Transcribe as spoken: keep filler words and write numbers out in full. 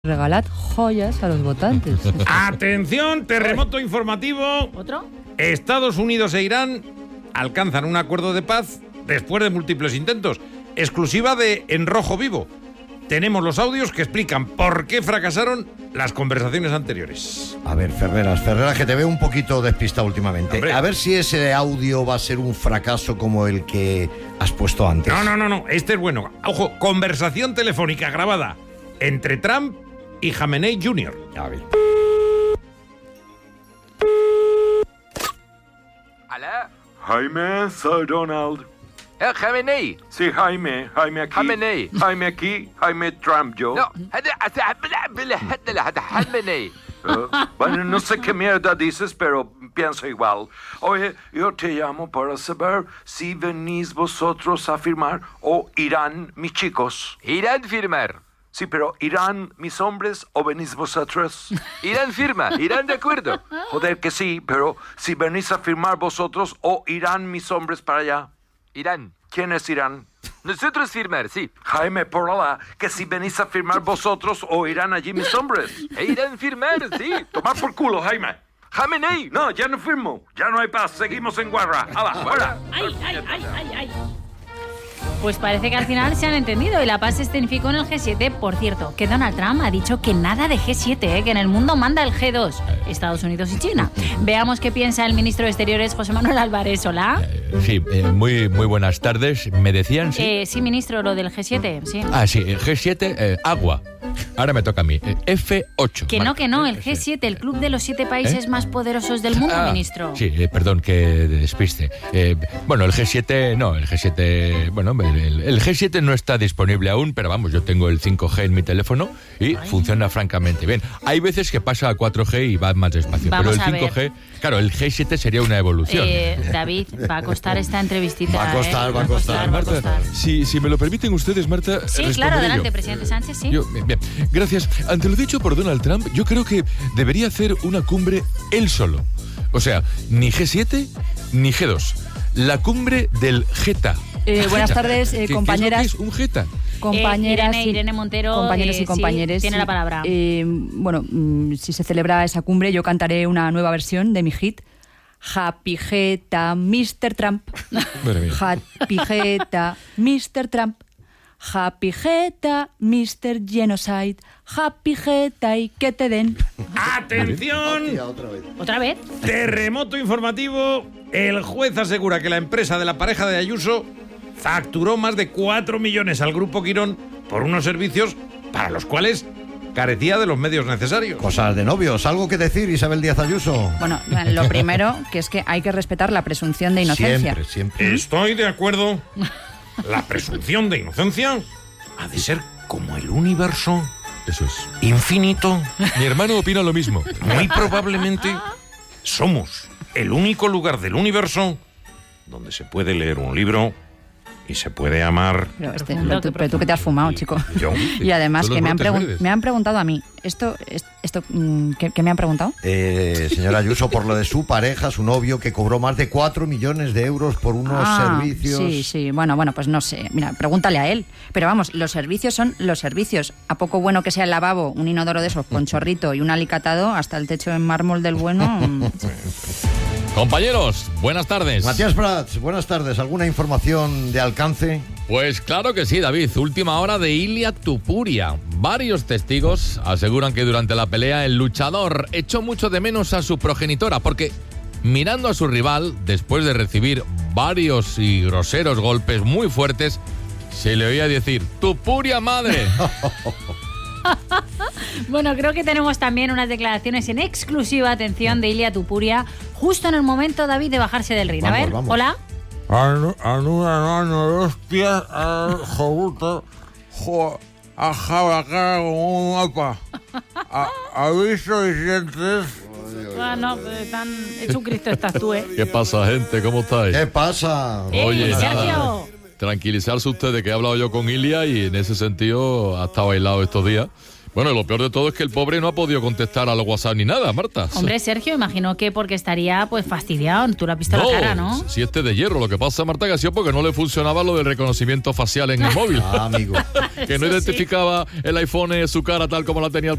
Regalad joyas a los votantes. Atención, terremoto informativo. ¿Otro? Estados Unidos e Irán alcanzan un acuerdo de paz después de múltiples intentos. Exclusiva de En Rojo Vivo. Tenemos los audios que explican por qué fracasaron las conversaciones anteriores. A ver, Ferreras, Ferreras, que te veo un poquito despistado últimamente. Hombre. A ver si ese audio va a ser un fracaso como el que has puesto antes. No, no, no, no. Este es bueno. Ojo, conversación telefónica grabada entre Trump y Jamenei junior A ver. ¿Alá? Jaime, soy Donald. Eh, Jamenei. Sí, Jaime, Jaime aquí. Jamenei. Jaime aquí, Jaime Trump yo. No, هذا هذا هذا هذا Jamenei. Eh, bueno, no sé qué mierda dices, pero pienso igual. Oye, yo te llamo para saber si venís vosotros a firmar o irán mis chicos. Irán firmar. Sí, pero ¿irán mis hombres o venís vosotros? Irán firma. Irán de acuerdo. Joder que sí, pero si venís a firmar vosotros o irán mis hombres para allá. Irán. ¿Quién es Irán? Nosotros firmar, sí. Jaime, por Allah, que si venís a firmar vosotros o irán allí mis hombres. E irán firmar, sí. Tomar por culo, Jaime. Jamenei. No, ya no firmo. Ya no hay paz. Seguimos en guerra. ¡Hala, fuera! ¡Ay, ay, ay, ay, ay! Pues parece que al final se han entendido y la paz se escenificó en el G siete. Por cierto, que Donald Trump ha dicho que nada de G siete, ¿eh? Que en el mundo manda el G dos, Estados Unidos y China. Veamos qué piensa el ministro de Exteriores, José Manuel Álvarez. Hola. Eh, sí, eh, muy, muy buenas tardes. ¿Me decían? Sí, Eh, sí, ministro, lo del G siete, sí. ah, sí, el G siete, eh, agua. Ahora me toca a mí. Eh, F ocho. Que no, que no, el G siete, el club de los siete países ¿Eh? más poderosos del mundo, Ah, ministro. Sí, eh, perdón que despiste. Eh, bueno, el G siete, no, el G siete, bueno, el, el G siete no está disponible aún, pero vamos, yo tengo el cinco G en mi teléfono y Ay. funciona francamente bien. Hay veces que pasa a cuatro G y va más despacio, Vamos pero el a cinco G, ver. claro, el G siete sería una evolución. Eh, David, va a costar esta entrevistita. Va a costar, ¿eh? va a costar. va a costar. Si, si me lo permiten ustedes, Marta, Sí, responderé claro, yo. adelante, presidente Sánchez, sí. Yo, bien, bien. Gracias. Ante lo dicho por Donald Trump, yo creo que debería hacer una cumbre él solo. O sea, ni G siete ni G dos. La cumbre del Jeta. Eh, buenas Jeta. tardes, eh, ¿Qué- compañeras. ¿Qué es lo que es un Jeta? Compañeras, Eh, Irene, y- Irene Montero, compañeros eh, y compañeros. sí, tiene la palabra. Eh, bueno, mm, si se celebra esa cumbre, yo cantaré una nueva versión de mi hit. Happy Jeta, mister Trump. Madre mía. Happy Jeta, mister Trump. Happy Jeta, mister Genocide. Happy Jeta y que te den. ¡Atención! Hostia, otra vez. ¿Otra vez? Terremoto informativo. El juez asegura que la empresa de la pareja de Ayuso facturó más de cuatro millones al Grupo Quirón por unos servicios para los cuales carecía de los medios necesarios. Cosas de novios. ¿Algo que decir, Isabel Díaz Ayuso? Bueno, lo primero, que es que hay que respetar la presunción de inocencia. Siempre, siempre. Estoy de acuerdo. La presunción de inocencia ha de ser como el universo Eso es. infinito. Mi hermano opina lo mismo. Muy probablemente somos el único lugar del universo donde se puede leer un libro y se puede amar. Pero, este, Profundo, pero, tú, qué pero tú que te has fumado, chico. Yo. Y además Son los que me han, brotes pregun- verdes. me han preguntado a mí. Esto, es- esto mm, ¿qué, qué me han preguntado? Eh, señora Ayuso, por lo de su pareja, su novio, que cobró más de cuatro millones de euros por unos Ah, servicios. Sí, sí, bueno, bueno, pues no sé. Mira, pregúntale a él. Pero vamos, los servicios son los servicios. A poco bueno que sea el lavabo, un inodoro de esos con chorrito y un alicatado, hasta el techo en mármol del bueno. mm. Compañeros, buenas tardes. Matías Prats, buenas tardes. ¿Alguna información de alcance? Pues claro que sí, David. Última hora de Ilia Tupuria. Varios testigos aseguran que durante la pelea el luchador echó mucho de menos a su progenitora porque mirando a su rival, después de recibir varios y groseros golpes muy fuertes, se le oía decir ¡Tupuria madre! Bueno, creo que tenemos también unas declaraciones en exclusiva, atención, de Ilia Tupuria, justo en el momento, David, de bajarse del ring. A Vamos, ver, vamos. hola. Aviso y dientes. Ah, no, tan hecho Cristo estás tú, ¿eh? ¿Qué pasa, gente? ¿Cómo estáis? ¿Qué pasa? ¡Eh, Oye, Sergio! nada. Tranquilizarse ustedes que he hablado yo con Ilia y en ese sentido ha estado aislado estos días. Bueno, lo peor de todo es que el pobre no ha podido contestar a los WhatsApp ni nada, Marta. Hombre, Sergio, imagino que porque estaría pues fastidiado. Tú le has visto No, la cara, ¿no? si este de hierro. Lo que pasa, Marta, que ha sido porque no le funcionaba lo del reconocimiento facial en el móvil. Ah, amigo. Que no Eso sí. identificaba el iPhone eh, su cara tal como la tenía al